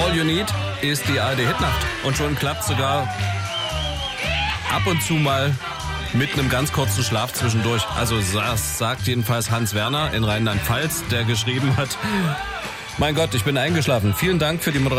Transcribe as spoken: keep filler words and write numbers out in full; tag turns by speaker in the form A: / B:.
A: All You Need ist die A R D-Hitnacht. Und schon klappt sogar ab und zu mal mit einem ganz kurzen Schlaf zwischendurch. Also das sagt jedenfalls Hans Werner in Rheinland-Pfalz, der geschrieben hat: Mein Gott, ich bin eingeschlafen. Vielen Dank für die Moderation.